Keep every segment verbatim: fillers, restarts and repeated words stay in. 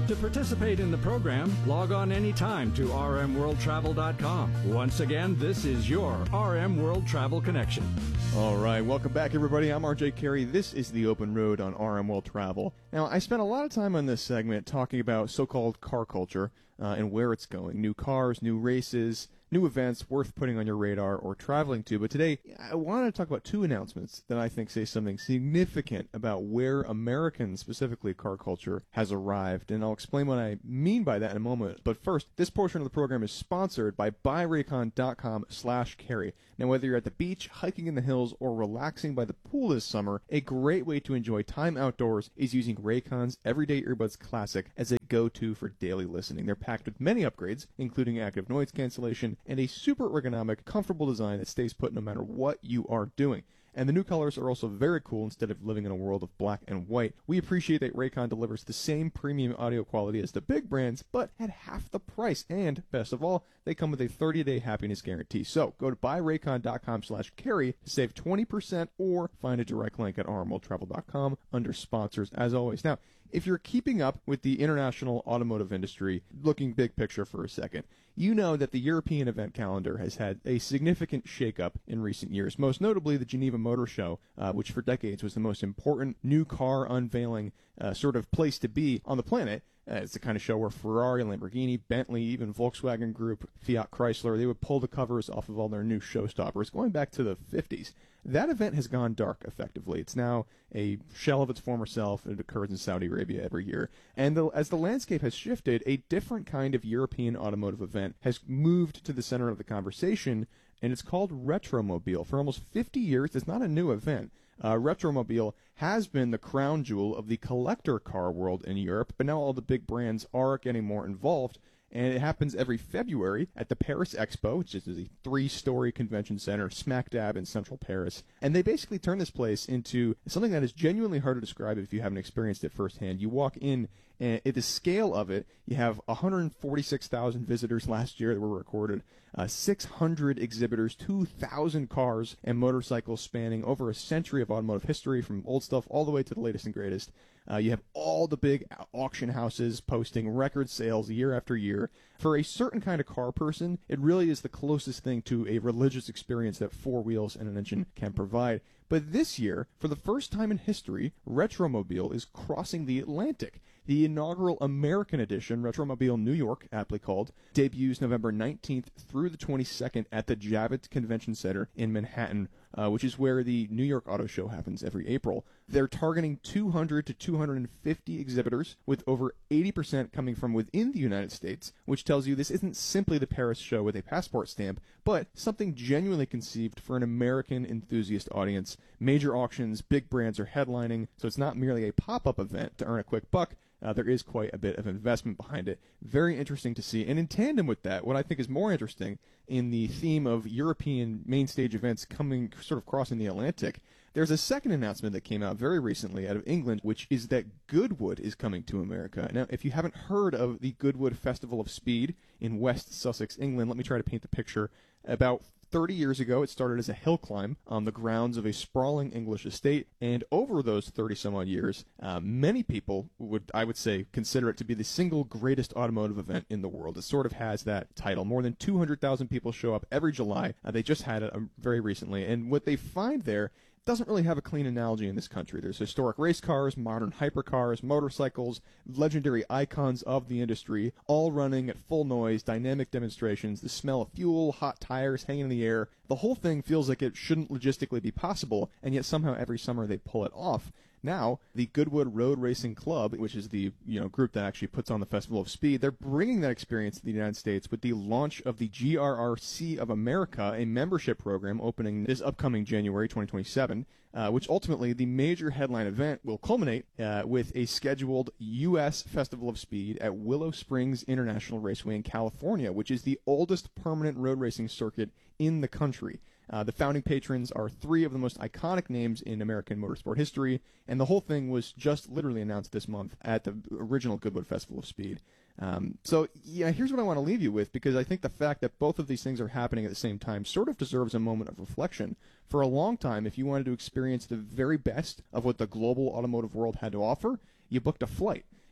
To participate in the program, log on anytime to r m world travel dot com. Once again, this is your R M World Travel Connection. All right, welcome back, everybody. I'm R J Carey. This is The Open Road on R M World Travel. Now, I spent a lot of time on this segment talking about so-called car culture uh, and where it's going. New cars, new races, new events worth putting on your radar or traveling to. But today, I wanted to talk about two announcements that I think say something significant about where American, specifically car culture, has arrived. And I'll explain what I mean by that in a moment. But first, this portion of the program is sponsored by buy raycon dot com slash carry. Now, whether you're at the beach, hiking in the hills, or relaxing by the pool this summer, a great way to enjoy time outdoors is using Raycon's Everyday Earbuds Classic as a go-to for daily listening. They're packed with many upgrades, including active noise cancellation and a super ergonomic, comfortable design that stays put no matter what you are doing. And the new colors are also very cool instead of living in a world of black and white. We appreciate that Raycon delivers the same premium audio quality as the big brands, but at half the price. And, best of all, they come with a thirty-day happiness guarantee. So, go to buy raycon dot com slash carry to save twenty percent or find a direct link at r m world travel dot com under sponsors, as always. Now, if you're keeping up with the international automotive industry, looking big picture for a second, you know that the European event calendar has had a significant shakeup in recent years, most notably the Geneva Motor Show, uh, which for decades was the most important new car unveiling uh, sort of place to be on the planet. Uh, it's the kind of show where Ferrari, Lamborghini, Bentley, even Volkswagen Group, Fiat Chrysler, they would pull the covers off of all their new showstoppers going back to the fifties. That event has gone dark, effectively. It's now a shell of its former self. It occurs in Saudi Arabia every year. And the, as the landscape has shifted, a different kind of European automotive event has moved to the center of the conversation, and it's called Retromobile. For almost fifty years, it's not a new event. Uh, Retromobile has been the crown jewel of the collector car world in Europe, but now all the big brands are getting more involved. And it happens every February at the Paris Expo, which is a three-story convention center smack dab in central Paris. And they basically turn this place into something that is genuinely hard to describe if you haven't experienced it firsthand. You walk in, and at the scale of it, you have one hundred forty-six thousand visitors last year that were recorded, uh, six hundred exhibitors, two thousand cars and motorcycles spanning over a century of automotive history, from old stuff all the way to the latest and greatest. Uh, you have all the big auction houses posting record sales year after year. For a certain kind of car person, it really is the closest thing to a religious experience that four wheels and an engine can provide. But this year, for the first time in history, Retromobile is crossing the Atlantic. The inaugural American edition, Retromobile New York, aptly called, debuts November nineteenth through the twenty-second at the Javits Convention Center in Manhattan, uh, which is where the New York Auto Show happens every April. They're targeting two hundred to two hundred fifty exhibitors, with over eighty percent coming from within the United States, which tells you this isn't simply the Paris show with a passport stamp, but something genuinely conceived for an American enthusiast audience. Major auctions, big brands are headlining, so it's not merely a pop-up event to earn a quick buck. Uh, there is quite a bit of investment behind it. Very interesting to see. And in tandem with that, what I think is more interesting in the theme of European main stage events coming, sort of crossing the Atlantic, there's a second announcement that came out very recently out of England, which is that Goodwood is coming to America. Now, if you haven't heard of the Goodwood Festival of Speed in West Sussex, England, let me try to paint the picture. About thirty years ago, it started as a hill climb on the grounds of a sprawling English estate, and over those thirty-some-odd years, uh, many people would, I would say, consider it to be the single greatest automotive event in the world. It sort of has that title. More than two hundred thousand people show up every July. Uh, they just had it um, very recently, and what they find there doesn't really have a clean analogy in this country. There's historic race cars, modern hypercars, motorcycles, legendary icons of the industry, all running at full noise, dynamic demonstrations, the smell of fuel, hot tires hanging in the air. The whole thing feels like it shouldn't logistically be possible, and yet somehow every summer they pull it off. Now, the Goodwood Road Racing Club, which is the you know group that actually puts on the Festival of Speed, they're bringing that experience to the United States with the launch of the G R R C of America, a membership program opening this upcoming January twenty twenty-seven, uh, which ultimately the major headline event will culminate uh, with a scheduled U S Festival of Speed at Willow Springs International Raceway in California, which is the oldest permanent road racing circuit in the country. Uh, the founding patrons are three of the most iconic names in American motorsport history, and the whole thing was just literally announced this month at the original Goodwood Festival of Speed. Um, so, yeah, here's what I want to leave you with, because I think the fact that both of these things are happening at the same time sort of deserves a moment of reflection. For a long time, if you wanted to experience the very best of what the global automotive world had to offer, you booked a flight.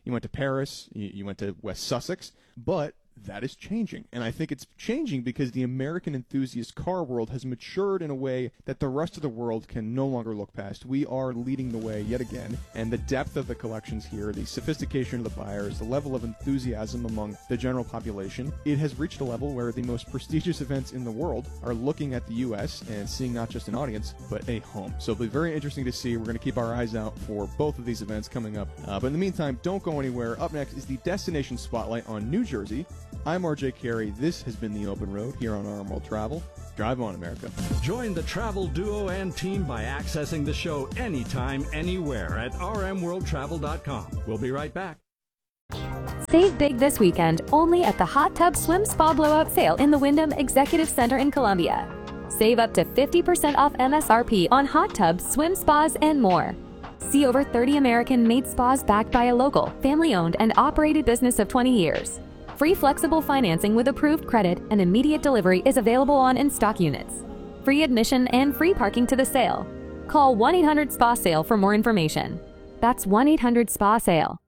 you went to Paris, you, you went to West Sussex, but that is changing. And I think it's changing because the American enthusiast car world has matured in a way that the rest of the world can no longer look past. We are leading the way yet again, and the depth of the collections here, the sophistication of the buyers, the level of enthusiasm among the general population, it has reached a level where the most prestigious events in the world are looking at the U S and seeing not just an audience, but a home. So it'll be very interesting to see. We're going to keep our eyes out for both of these events coming up. Uh, but in the meantime, don't go anywhere. Up next is the Destination Spotlight on New Jersey. I'm R J Carey. This has been The Open Road here on R M World Travel. Drive on, America. Join the travel duo and team by accessing the show anytime, anywhere at r m world travel dot com. We'll be right back. Save big this weekend only at the Hot Tub Swim Spa Blowout Sale in the Wyndham Executive Center in Columbia. Save up to fifty percent off M S R P on hot tubs, swim spas, and more. See over thirty American-made spas backed by a local, family-owned, and operated business of twenty years. Free flexible financing with approved credit and immediate delivery is available on in-stock units. Free admission and free parking to the sale. Call one eight hundred S P A SALE for more information. That's one eight hundred S P A SALE.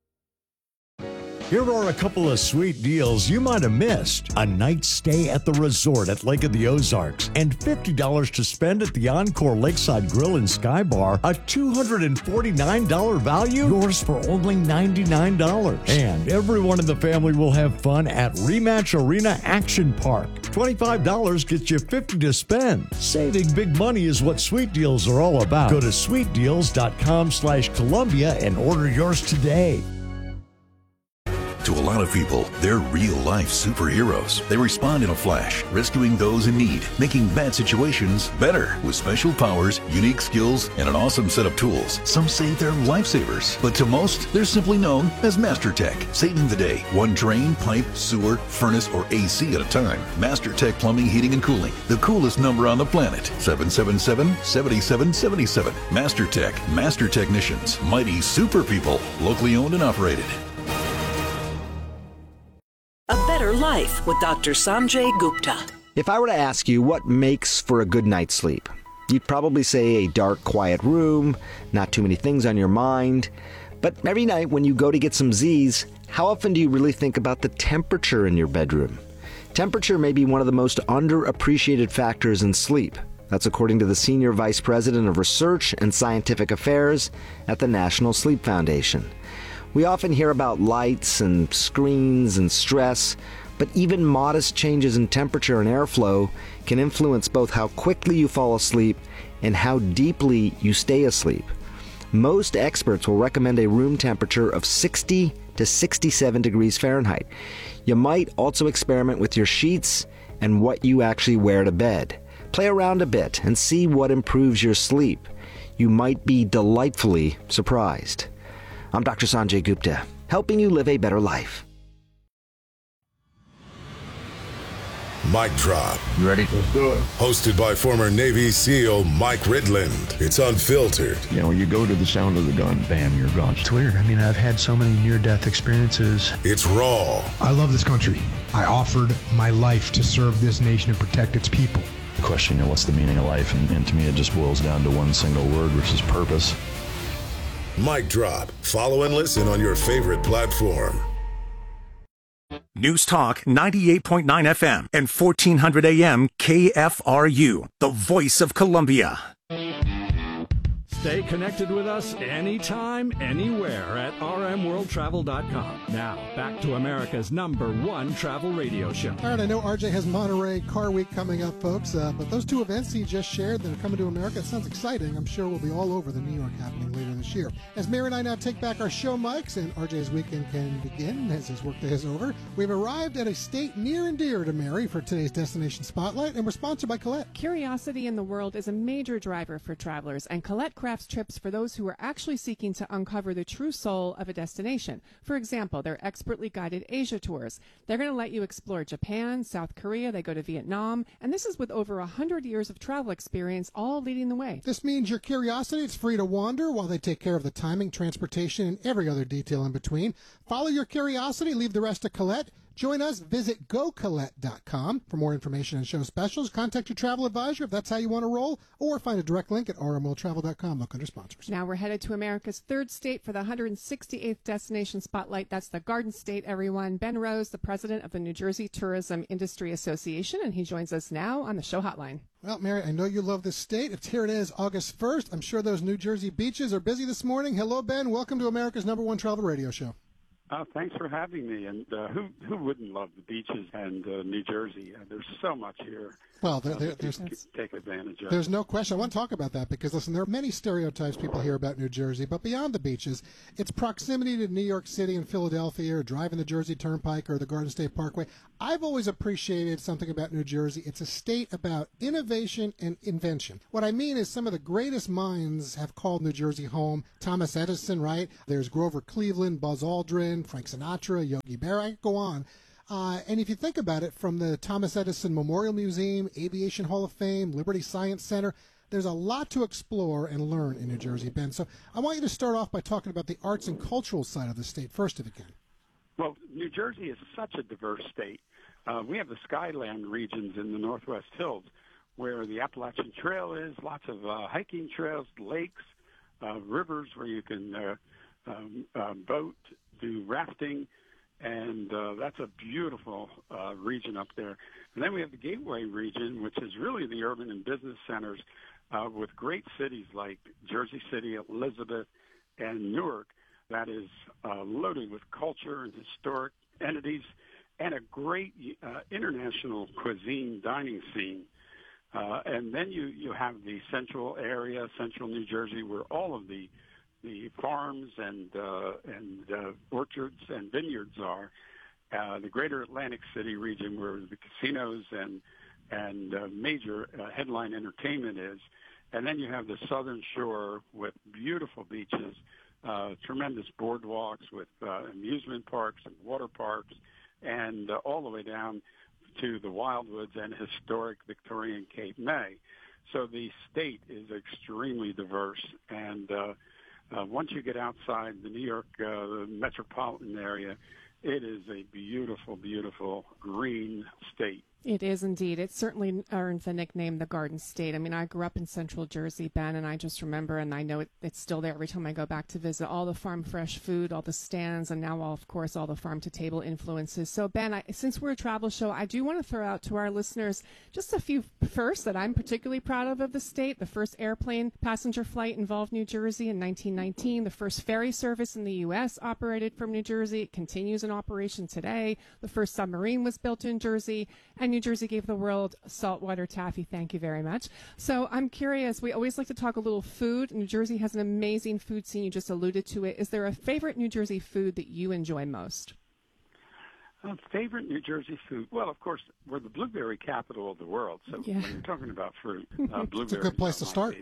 Here are a couple of sweet deals you might have missed. A night stay at the resort at Lake of the Ozarks and fifty dollars to spend at the Encore Lakeside Grill and Sky Bar. A two hundred forty-nine dollars value, yours for only ninety-nine dollars. And everyone in the family will have fun at Rematch Arena Action Park. twenty-five dollars gets you fifty dollars to spend. Saving big money is what Sweet Deals are all about. Go to sweet deals dot com slash Columbia and order yours today. To a lot of people, they're real-life superheroes. They respond in a flash, rescuing those in need, making bad situations better with special powers, unique skills, and an awesome set of tools. Some say they're lifesavers, but to most, they're simply known as Master Tech, saving the day, one drain, pipe, sewer, furnace, or A C at a time. Master Tech Plumbing, Heating, and Cooling, the coolest number on the planet, seven seven seven, seven seven seven seven. Master Tech, Master Technicians, mighty super people, locally owned and operated. A Better Life with Doctor Sanjay Gupta. If I were to ask you what makes for a good night's sleep, you'd probably say a dark, quiet room, not too many things on your mind. But every night when you go to get some Z's, how often do you really think about the temperature in your bedroom? Temperature may be one of the most underappreciated factors in sleep. That's according to the Senior Vice President of Research and Scientific Affairs at the National Sleep Foundation. We often hear about lights and screens and stress, but even modest changes in temperature and airflow can influence both how quickly you fall asleep and how deeply you stay asleep. Most experts will recommend a room temperature of sixty to sixty-seven degrees Fahrenheit. You might also experiment with your sheets and what you actually wear to bed. Play around a bit and see what improves your sleep. You might be delightfully surprised. I'm Doctor Sanjay Gupta, helping you live a better life. Mic Drop. You ready? Let's do it. Hosted by former Navy SEAL Mike Ridland. It's unfiltered. You know, you go to the sound of the gun, bam, you're gone. It's weird. I mean, I've had so many near-death experiences. It's raw. I love this country. I offered my life to serve this nation and protect its people. The question, you know, what's the meaning of life? And, and to me, it just boils down to one single word, which is purpose. Mic Drop. Follow and listen on your favorite platform. News Talk ninety-eight point nine F M and fourteen hundred A M K F R U, the voice of Columbia. Stay connected with us anytime, anywhere at r m world travel dot com. Now, back to America's number one travel radio show. All right, I know R J has Monterey Car Week coming up, folks, uh, but those two events he just shared that are coming to America, it sounds exciting. I'm sure we'll be all over the New York happening later this year. As Mary and I now take back our show mics and R J's weekend can begin as his workday is over, we've arrived at a state near and dear to Mary for today's Destination Spotlight, and we're sponsored by Colette. Curiosity in the world is a major driver for travelers, and Colette crafts trips for those who are actually seeking to uncover the true soul of a destination. For example, their expertly guided Asia tours. They're going to let you explore Japan, South Korea, they go to Vietnam, and this is with over one hundred years of travel experience, all leading the way. This means your curiosity is free to wander while they take care of the timing, transportation, and every other detail in between. Follow your curiosity, leave the rest to Colette. Join us. Visit go colette dot com for more information and show specials. Contact your travel advisor if that's how you want to roll, or find a direct link at r m world travel dot com. Look under sponsors. Now we're headed to America's third state for the one hundred sixty-eighth Destination Spotlight. That's the Garden State, everyone. Ben Rose, the president of the New Jersey Tourism Industry Association, and he joins us now on the show hotline. Well, Mary, I know you love this state. If here it is, August first. I'm sure those New Jersey beaches are busy this morning. Hello, Ben. Welcome to America's number one travel radio show. Oh, thanks for having me. And uh, who who wouldn't love the beaches and uh, New Jersey? Uh, there's so much here. Well, there, uh, there, there's take advantage of. There's no question. I want to talk about that because, listen, there are many stereotypes people hear about New Jersey, but beyond the beaches, its proximity to New York City and Philadelphia, or driving the Jersey Turnpike or the Garden State Parkway. I've always appreciated something about New Jersey. It's a state about innovation and invention. What I mean is some of the greatest minds have called New Jersey home. Thomas Edison, right? There's Grover Cleveland, Buzz Aldrin, Frank Sinatra, Yogi Berra. I could go on. Uh, and if you think about it, from the Thomas Edison Memorial Museum, Aviation Hall of Fame, Liberty Science Center, there's a lot to explore and learn in New Jersey, Ben. So I want you to start off by talking about the arts and cultural side of the state first, if you can. Well, New Jersey is such a diverse state. Uh, we have the Skyland regions in the Northwest Hills, where the Appalachian Trail is, lots of uh, hiking trails, lakes, uh, rivers where you can uh, um, uh, boat, do rafting, and uh, that's a beautiful uh, region up there. And then we have the Gateway region, which is really the urban and business centers uh, with great cities like Jersey City, Elizabeth, and Newark. That is uh, loaded with culture and historic entities and a great uh, international cuisine dining scene. Uh, and then you, you have the central area, central New Jersey, where all of the the farms and uh, and uh, orchards and vineyards are. Uh, the greater Atlantic City region, where the casinos and and uh, major uh, headline entertainment is. And then you have the southern shore with beautiful beaches, uh, tremendous boardwalks with uh, amusement parks and water parks, and uh, all the way down to the Wildwoods and historic Victorian Cape May. So the state is extremely diverse, and uh, uh, once you get outside the New York uh, metropolitan area, it is a beautiful, beautiful green state. It is indeed. It certainly earned the nickname the Garden State. I mean, I grew up in Central Jersey, Ben, and I just remember, and I know it, it's still there every time I go back to visit, all the farm fresh food, all the stands, and now, all, of course, all the farm-to-table influences. So, Ben, I, since we're a travel show, I do want to throw out to our listeners just a few firsts that I'm particularly proud of of the state. The first airplane passenger flight involved New Jersey in nineteen nineteen. The first ferry service in the U S operated from New Jersey. It continues in operation today. The first submarine was built in Jersey, and New Jersey gave the world saltwater taffy. Thank you very much. So I'm curious, we always like to talk a little food. New Jersey has an amazing food scene. You just alluded to it. Is there a favorite New Jersey food that you enjoy most? Uh, favorite New Jersey food? Well, of course, we're the blueberry capital of the world. So yeah. when you're talking about fruit, uh, blueberries it's a good place to start.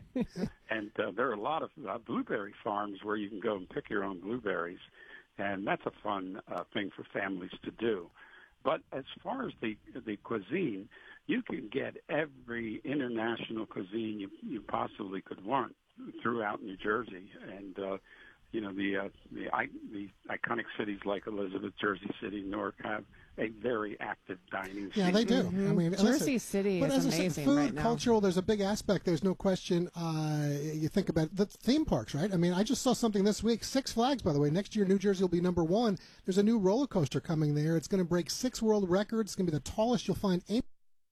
And uh, there are a lot of uh, blueberry farms where you can go and pick your own blueberries, and that's a fun uh, thing for families to do. But as far as the the cuisine, you can get every international cuisine you, you possibly could want throughout New Jersey, and uh, you know the uh, the the iconic cities like Elizabeth, Jersey City, Newark have a very active dining scene. Yeah, they do. Mm-hmm. I mean, Jersey listen, City but is as amazing I said, food, right now. cultural, there's a big aspect. There's no question. Uh, you think about the theme parks, right? I mean, I just saw something this week. Six Flags, by the way. Next year, New Jersey will be number one. There's a new roller coaster coming there. It's going to break six world records. It's going to be the tallest you'll find eight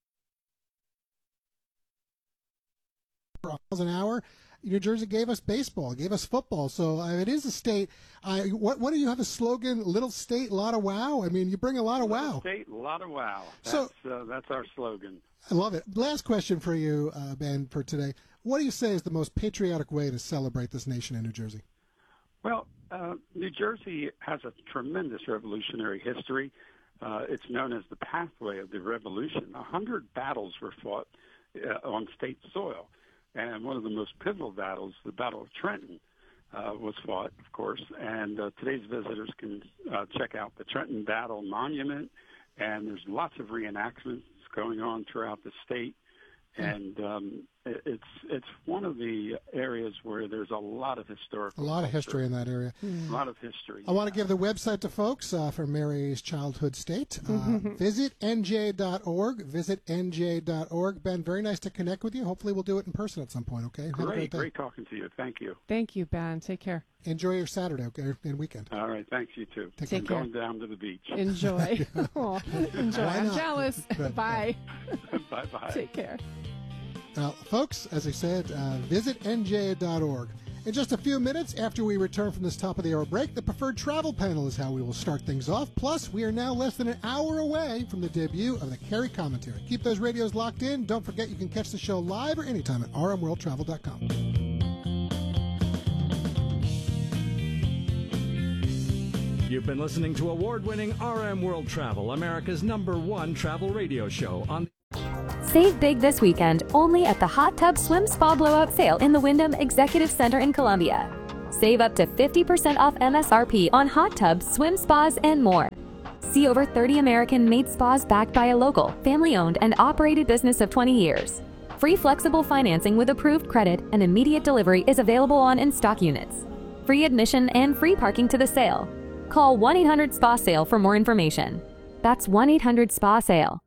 miles an hour. New Jersey gave us baseball, gave us football, so uh, it is a state. Uh, what, what do you have a slogan? Little state, lot of wow. I mean, you bring a lot of Little wow. State, a lot of wow. That's, So uh, that's our slogan. I love it. Last question for you, uh, Ben, for today. What do you say is the most patriotic way to celebrate this nation in New Jersey? Well, uh, New Jersey has a tremendous revolutionary history. Uh, it's known as the pathway of the revolution. A hundred battles were fought uh, on state soil. And one of the most pivotal battles, the Battle of Trenton, uh, was fought, of course. And uh, today's visitors can uh, check out the Trenton Battle Monument. And there's lots of reenactments going on throughout the state. And um, it, it's it's one of the areas where there's a lot of historical A lot of culture. history in that area. A lot of history. I want to give the website to folks uh, for Mary's childhood state. Uh, visit N J dot org. Visit N J dot org. Ben, very nice to connect with you. Hopefully we'll do it in person at some point, okay? Have a Great, great day. great talking to you. Thank you. Thank you, Ben. Take care. Enjoy your Saturday, okay, and weekend. All right, thanks, you too. Take I'm care. going down to the beach. Enjoy. Aw, enjoy. Why I'm not? jealous. Bye. Bye-bye. Take care. Well, folks, as I said, uh, visit N J dot org. In just a few minutes after we return from this top-of-the-hour break, the preferred travel panel is how we will start things off. Plus, we are now less than an hour away from the debut of the Carey Commentary. Keep those radios locked in. Don't forget you can catch the show live or anytime at r m world travel dot com. You've been listening to award-winning R M World Travel, America's number one travel radio show on. Save big this weekend only at the Hot Tub Swim Spa Blowout Sale in the Wyndham Executive Center in Columbia. Save up to fifty percent off M S R P on hot tubs, swim spas, and more. See over thirty American-made spas backed by a local, family-owned, and operated business of twenty years. Free flexible financing with approved credit and immediate delivery is available on in-stock units. Free admission and free parking to the sale. Call one eight hundred S P A SALE for more information. That's one eight hundred S P A SALE.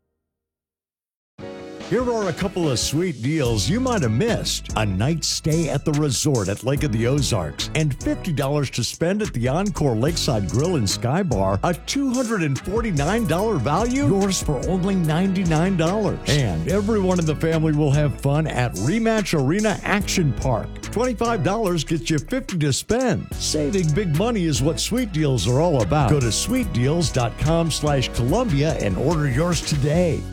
Here are a couple of sweet deals you might have missed. A night stay at the resort at Lake of the Ozarks and fifty dollars to spend at the Encore Lakeside Grill and Sky Bar. A two hundred forty-nine dollars value, yours for only ninety-nine dollars. And everyone in the family will have fun at Rematch Arena Action Park. twenty-five dollars gets you fifty dollars to spend. Saving big money is what Sweet Deals are all about. Go to sweet deals dot com slash Columbia and order yours today.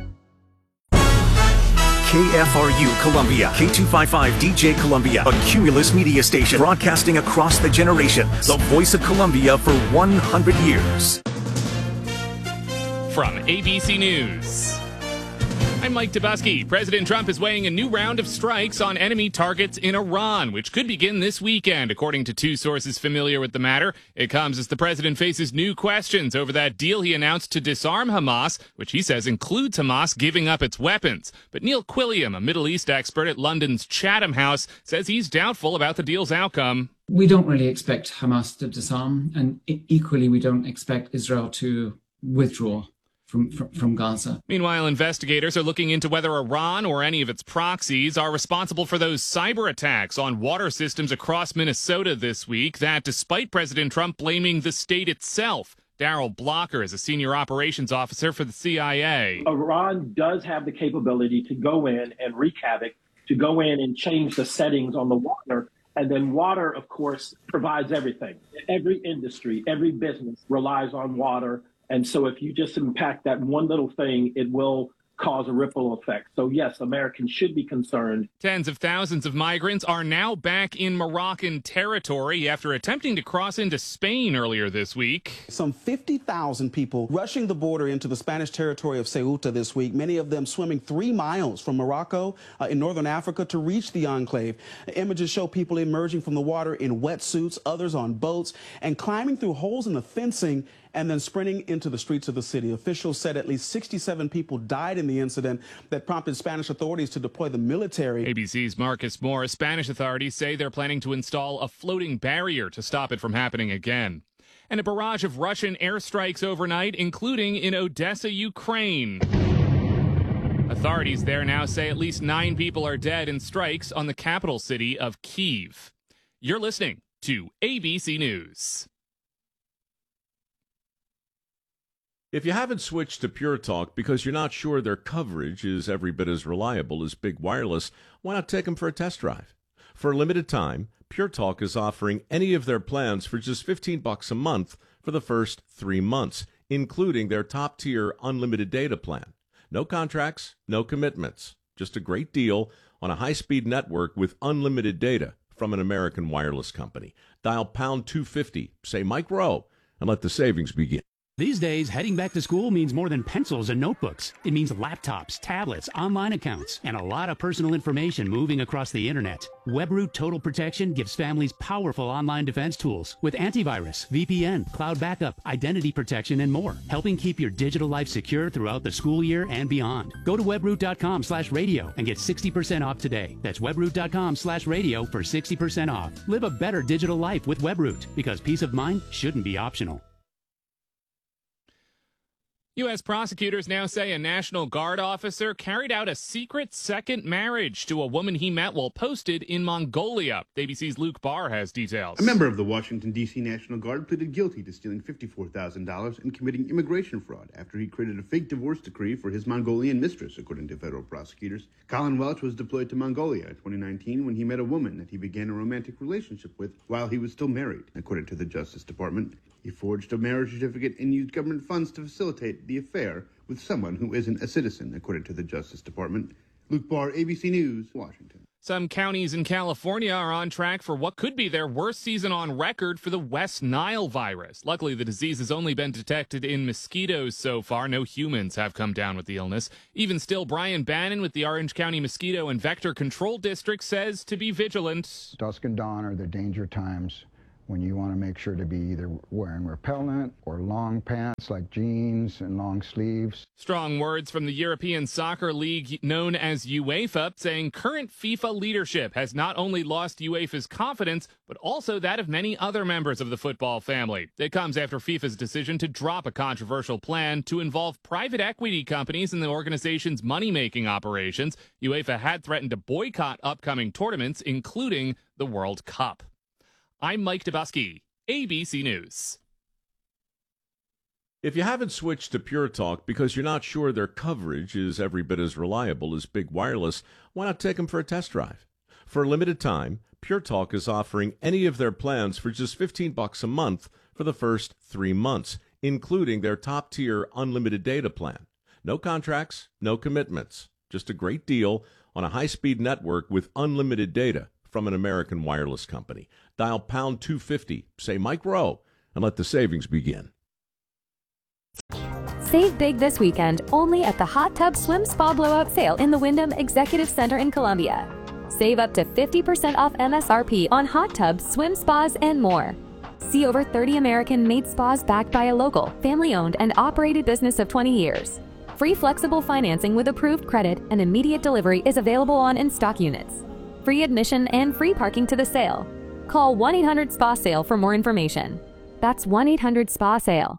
K F R U Columbia, K two fifty-five D J Columbia, a Cumulus media station broadcasting across the generations. The voice of Columbia for one hundred years. From A B C News, I'm Mike Tobuski. President Trump is weighing a new round of strikes on enemy targets in Iran, which could begin this weekend, according to two sources familiar with the matter. It comes as the president faces new questions over that deal he announced to disarm Hamas, which he says includes Hamas giving up its weapons. But Neil Quilliam, a Middle East expert at London's Chatham House, says he's doubtful about the deal's outcome. We don't really expect Hamas to disarm, and equally we don't expect Israel to withdraw From, from, from Gaza. Meanwhile, investigators are looking into whether Iran or any of its proxies are responsible for those cyber attacks on water systems across Minnesota this week, that despite President Trump blaming the state itself. Daryl Blocker is a senior operations officer for the C I A. Iran does have the capability to go in and wreak havoc, to go in and change the settings on the water. And then water, of course, provides everything. Every industry, every business relies on water. And so if you just impact that one little thing, it will cause a ripple effect. So, yes, Americans should be concerned. Tens of thousands of migrants are now back in Moroccan territory after attempting to cross into Spain earlier this week. Some fifty thousand people rushing the border into the Spanish territory of Ceuta this week, many of them swimming three miles from Morocco uh, in northern Africa to reach the enclave. Images show people emerging from the water in wetsuits, others on boats, and climbing through holes in the fencing and then sprinting into the streets of the city. Officials said at least sixty-seven people died in the incident that prompted Spanish authorities to deploy the military. A B C's Marcus Moore. Spanish authorities say they're planning to install a floating barrier to stop it from happening again. And a barrage of Russian airstrikes overnight, including in Odessa, Ukraine. Authorities there now say at least nine people are dead in strikes on the capital city of Kyiv. You're listening to A B C News. If you haven't switched to Pure Talk because you're not sure their coverage is every bit as reliable as Big Wireless, why not take them for a test drive? For a limited time, Pure Talk is offering any of their plans for just fifteen bucks a month for the first three months, including their top-tier unlimited data plan. No contracts, no commitments, just a great deal on a high-speed network with unlimited data from an American wireless company. Dial pound two fifty, say Mike Rowe, and let the savings begin. These days, heading back to school means more than pencils and notebooks. It means laptops, tablets, online accounts, and a lot of personal information moving across the internet. WebRoot Total Protection gives families powerful online defense tools with antivirus, V P N, cloud backup, identity protection, and more, helping keep your digital life secure throughout the school year and beyond. Go to webroot.com slash radio and get sixty percent off today. That's webroot.com slash radio for sixty percent off. Live a better digital life with WebRoot, because peace of mind shouldn't be optional. U S prosecutors now say a National Guard officer carried out a secret second marriage to a woman he met while posted in Mongolia. A B C's Luke Barr has details. A member of the Washington, D C National Guard pleaded guilty to stealing fifty-four thousand dollars and committing immigration fraud after he created a fake divorce decree for his Mongolian mistress, according to federal prosecutors. Colin Welch was deployed to Mongolia in twenty nineteen when he met a woman that he began a romantic relationship with while he was still married, according to the Justice Department. He forged a marriage certificate and used government funds to facilitate the affair with someone who isn't a citizen, according to the Justice Department. Luke Barr, A B C News, Washington. Some counties in California are on track for what could be their worst season on record for the West Nile virus. Luckily, the disease has only been detected in mosquitoes so far. No humans have come down with the illness. Even still, Brian Bannon with the Orange County Mosquito and Vector Control District says to be vigilant. Dusk and dawn are the danger times when you want to make sure to be either wearing repellent or long pants like jeans and long sleeves. Strong words from the European Soccer League known as UEFA, saying current FIFA leadership has not only lost UEFA's confidence, but also that of many other members of the football family. It comes after FIFA's decision to drop a controversial plan to involve private equity companies in the organization's money-making operations. UEFA had threatened to boycott upcoming tournaments, including the World Cup. I'm Mike Dubusky, A B C News. If you haven't switched to Pure Talk because you're not sure their coverage is every bit as reliable as Big Wireless, why not take them for a test drive? For a limited time, Pure Talk is offering any of their plans for just fifteen bucks a month for the first three months, including their top-tier unlimited data plan. No contracts, no commitments, just a great deal on a high-speed network with unlimited data from an American wireless company. Dial pound two fifty, say Mike Rowe, and let the savings begin. Save big this weekend only at the Hot Tub Swim Spa Blowout Sale in the Wyndham Executive Center in Columbia. Save up to fifty percent off M S R P on hot tubs, swim spas, and more. See over thirty American-made spas backed by a local, family-owned, and operated business of twenty years. Free flexible financing with approved credit and immediate delivery is available on in-stock units. Free admission and free parking to the sale. Call one eight hundred S P A SALE for more information. That's one eight hundred S P A SALE.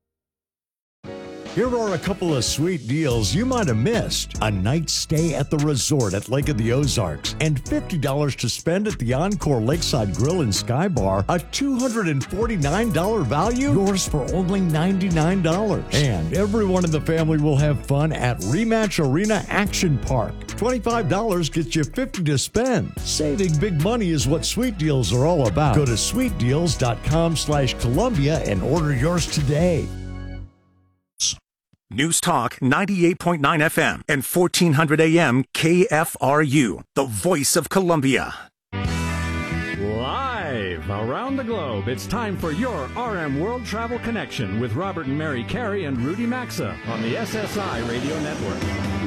Here are a couple of sweet deals you might have missed. A night stay at the resort at Lake of the Ozarks and fifty dollars to spend at the Encore Lakeside Grill and Sky Bar. A two hundred forty-nine dollars value, yours for only ninety-nine dollars. And everyone in the family will have fun at Rematch Arena Action Park. twenty-five dollars gets you fifty dollars to spend. Saving big money is what Sweet Deals are all about. Go to sweet deals dot com slash Columbia and order yours today. News Talk ninety-eight point nine F M and fourteen hundred A M K F R U, the voice of Columbia. Live around the globe, it's time for your R M World Travel Connection with Robert and Mary Carey and Rudy Maxa on the S S I Radio Network.